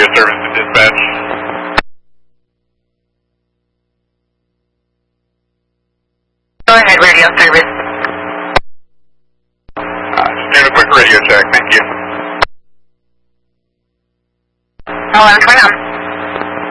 service to dispatch. Go ahead, radio service. Just doing a quick radio check, thank you. Hello, turn on.